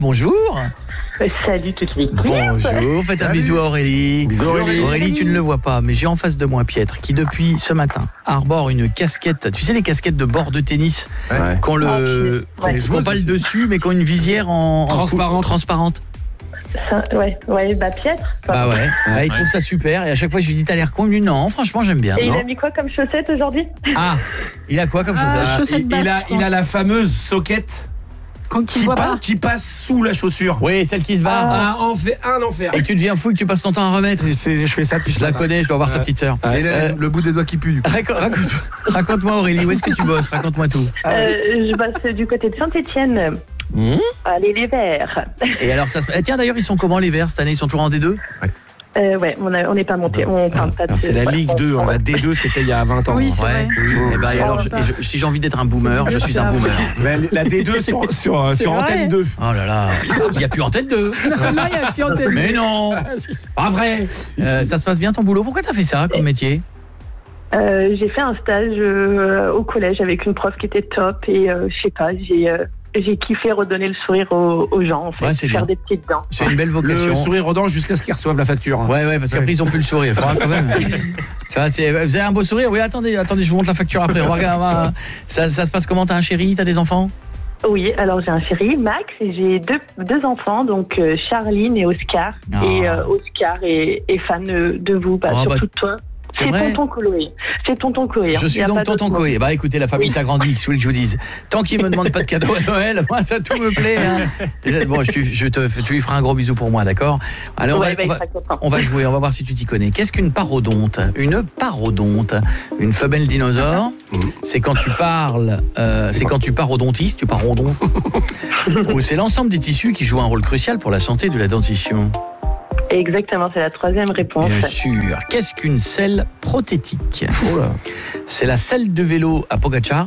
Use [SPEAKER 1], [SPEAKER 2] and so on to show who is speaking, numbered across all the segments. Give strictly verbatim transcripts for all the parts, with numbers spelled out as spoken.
[SPEAKER 1] Bonjour.
[SPEAKER 2] Salut toute l'équipe.
[SPEAKER 1] Bonjour, faites un
[SPEAKER 3] Salut.
[SPEAKER 1] bisou à Aurélie.
[SPEAKER 3] Bisous, Aurélie.
[SPEAKER 1] Aurélie, tu ne le vois pas, mais j'ai en face de moi Pietre qui depuis ce matin arbore une casquette. Tu sais les casquettes de bord de tennis
[SPEAKER 3] Ouais.
[SPEAKER 1] qu'on le
[SPEAKER 2] Ah, ouais.
[SPEAKER 1] qu'on pas le dessus mais qu'on une visière en en
[SPEAKER 4] Transparente.
[SPEAKER 1] cou- transparente.
[SPEAKER 2] Ça, ouais, ouais, bah Pietre.
[SPEAKER 1] Bah ouais, ouais, il trouve ça super et à chaque fois je lui dis t'as l'air con, il me dit non, franchement j'aime bien.
[SPEAKER 2] Et il
[SPEAKER 1] Non.
[SPEAKER 2] a mis quoi comme chaussette aujourd'hui?
[SPEAKER 1] Ah, il a quoi comme
[SPEAKER 5] Ah,
[SPEAKER 1] chaussette
[SPEAKER 5] chaussettes
[SPEAKER 4] il,
[SPEAKER 5] basses,
[SPEAKER 4] il a,
[SPEAKER 5] je
[SPEAKER 4] il a
[SPEAKER 5] pense.
[SPEAKER 4] la fameuse soquette
[SPEAKER 5] Quand il
[SPEAKER 4] qui,
[SPEAKER 5] voit
[SPEAKER 4] pa-
[SPEAKER 5] pas.
[SPEAKER 4] qui passe sous la chaussure.
[SPEAKER 1] Oui, celle qui se barre.
[SPEAKER 4] Un enfer, un enfer.
[SPEAKER 1] Et tu deviens fou et que tu passes ton temps à remettre.
[SPEAKER 4] Et c'est- je fais ça depuis
[SPEAKER 1] Je la connais, je dois voir sa
[SPEAKER 4] Ouais.
[SPEAKER 1] petite sœur.
[SPEAKER 3] Et là, le bout des doigts qui pue du coup.
[SPEAKER 1] Raconte- raconte- Raconte-moi Aurélie, où est-ce que tu bosses? Raconte-moi tout.
[SPEAKER 2] euh, Je bosse du côté de Saint-Étienne.
[SPEAKER 1] Mmh.
[SPEAKER 2] Allez, les Verts.
[SPEAKER 1] Et alors ça se... eh, tiens d'ailleurs ils sont comment les Verts cette année? Ils sont toujours en D deux?
[SPEAKER 2] Euh, ouais, on a- on n'est pas monté. On parle pas de
[SPEAKER 4] Alors, c'est la
[SPEAKER 2] ouais,
[SPEAKER 4] Ligue
[SPEAKER 2] on-
[SPEAKER 4] deux, hein, la D deux c'était il y a vingt ans.
[SPEAKER 5] Oui, c'est vrai.
[SPEAKER 1] Eh ben, et alors,
[SPEAKER 5] Oh,
[SPEAKER 1] je-
[SPEAKER 5] pas.
[SPEAKER 1] et je- si j'ai envie d'être un boomer, je suis un boomer.
[SPEAKER 4] Mais la D deux sur, sur,
[SPEAKER 5] C'est
[SPEAKER 4] sur
[SPEAKER 5] vrai.
[SPEAKER 4] Antenne deux.
[SPEAKER 1] Oh là là, il n'y a plus en tête deux.
[SPEAKER 5] Non, il y a plus en tête.
[SPEAKER 1] Mais non, pas vrai. Euh, ça se passe bien ton boulot? Pourquoi t'as fait ça comme métier?
[SPEAKER 2] Euh, j'ai fait un stage euh, au collège avec une prof qui était top et euh, je sais pas, j'ai euh, j'ai kiffé redonner le sourire aux, aux gens en fait,
[SPEAKER 1] Ouais, c'est
[SPEAKER 2] faire
[SPEAKER 1] bien.
[SPEAKER 2] des petites dents.
[SPEAKER 1] C'est une belle vocation.
[SPEAKER 4] Le sourire aux dents jusqu'à ce qu'ils reçoivent la facture.
[SPEAKER 1] Ouais, ouais, parce qu'après ils ont plus le sourire. Faudra quand même. Ça, c'est... Vous avez un beau sourire? Oui, attendez, attendez, je vous montre la facture après. On va regarder, on va- Ça, ça se passe comment? T'as un chéri? T'as des enfants?
[SPEAKER 2] Oui, alors j'ai un chéri, Max, et j'ai deux, deux enfants, donc euh, Charline et Oscar.
[SPEAKER 1] Ah.
[SPEAKER 2] Et euh, Oscar est, est fan de, de vous, bah,
[SPEAKER 1] Oh,
[SPEAKER 2] surtout
[SPEAKER 1] bah,
[SPEAKER 2] de toi.
[SPEAKER 1] c'est
[SPEAKER 2] C'est
[SPEAKER 1] vrai
[SPEAKER 2] tonton Chloé. C'est tonton Chloé.
[SPEAKER 1] Je
[SPEAKER 2] hein.
[SPEAKER 1] suis
[SPEAKER 2] Y a
[SPEAKER 1] donc
[SPEAKER 2] pas d'autre
[SPEAKER 1] tonton
[SPEAKER 2] mot.
[SPEAKER 1] Coé. Bah écoutez, la famille
[SPEAKER 2] Oui.
[SPEAKER 1] s'agrandit, qu'est-ce que je vous dise. Tant qu'il me demande pas de cadeau à Noël, moi ça tout me plaît. Hein. Déjà, bon, je, te- je te, tu lui feras un gros bisou pour moi, d'accord? Allez, on,
[SPEAKER 2] Ouais,
[SPEAKER 1] va,
[SPEAKER 2] bah,
[SPEAKER 1] on,
[SPEAKER 2] il
[SPEAKER 1] va,
[SPEAKER 2] sera content.
[SPEAKER 1] on va jouer, on va voir si tu t'y connais. Qu'est-ce qu'une parodonte? Une parodonte, une femelle dinosaure, c'est quand tu parles, euh, c'est quand tu pars au dentiste, tu pars au don. Ou c'est l'ensemble des tissus qui jouent un rôle crucial pour la santé de la dentition.
[SPEAKER 2] Exactement, c'est la troisième réponse.
[SPEAKER 1] Bien sûr. Qu'est-ce qu'une selle prothétique? C'est la selle de vélo à Pogacar.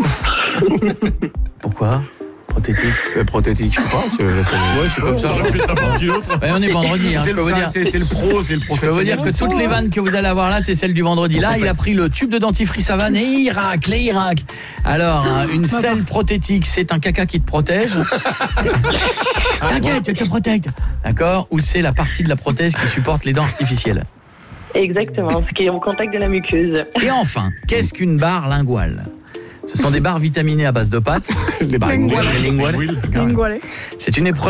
[SPEAKER 1] Pourquoi prothétique?
[SPEAKER 4] Euh, prothétique, je sais pas. C'est,
[SPEAKER 1] Ouais, c'est comme ça. Ouais, on est vendredi, hein,
[SPEAKER 4] c'est,
[SPEAKER 1] je peux
[SPEAKER 4] le,
[SPEAKER 1] vous dire.
[SPEAKER 4] c'est, c'est le pro, c'est le
[SPEAKER 1] Je peux
[SPEAKER 4] professionnel.
[SPEAKER 1] vous dire que toutes les vannes que vous allez avoir là, c'est celles du vendredi. Là, il a pris le tube de dentifrice Savane et il racle, et il racle. Alors, hein, une selle prothétique, c'est un caca qui te protège. T'inquiète, je te protège. D'accord? Ou c'est la partie de la prothèse qui supporte les dents artificielles.
[SPEAKER 2] Exactement, ce qui est au contact de la muqueuse.
[SPEAKER 1] Et enfin, qu'est-ce qu'une barre linguale? Ce sont des barres vitaminées à base de pâtes.
[SPEAKER 4] Les barres
[SPEAKER 1] Les linguales.
[SPEAKER 5] Linguale.
[SPEAKER 1] C'est une épreuve